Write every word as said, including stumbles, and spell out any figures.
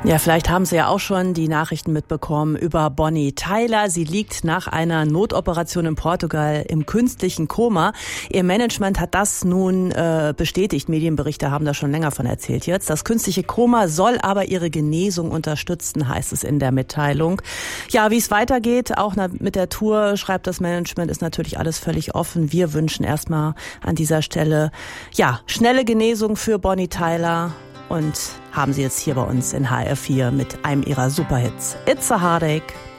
Ja, vielleicht haben Sie ja auch schon die Nachrichten mitbekommen über Bonnie Tyler. Sie liegt nach einer Notoperation in Portugal im künstlichen Koma. Ihr Management hat das nun äh, bestätigt. Medienberichte haben da schon länger von erzählt jetzt. Das künstliche Koma soll aber ihre Genesung unterstützen, heißt es in der Mitteilung. Ja, wie es weitergeht, auch mit der Tour, schreibt das Management, ist natürlich alles völlig offen. Wir wünschen erstmal an dieser Stelle, ja, schnelle Genesung für Bonnie Tyler. Und haben sie jetzt hier bei uns in H R vier mit einem ihrer Superhits. It's a Heartache.